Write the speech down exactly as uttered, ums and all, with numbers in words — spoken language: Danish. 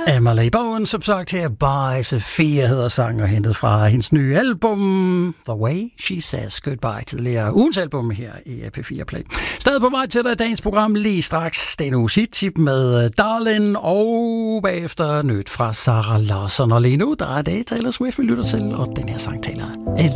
Emily Bowen, som sagt her, Bye Sophia hedder sang og hentet fra hendes nye album The Way She Says Goodbye, tidligere ugens album her i P fire Play. Stadig på vej til dig dagens program lige straks. Denne uges hit-tip med Darlin' og bagefter nyt fra Sarah Larsson. Og lige nu, der er det Taylor Swift, vi lytter til, og den her sang taler